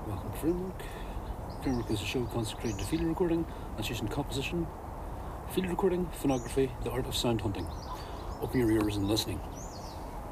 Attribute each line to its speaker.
Speaker 1: Welcome to Framework. Framework is a show consecrated to field recording, assistant composition, field recording, phonography, the art of sound hunting. Open your ears and listening.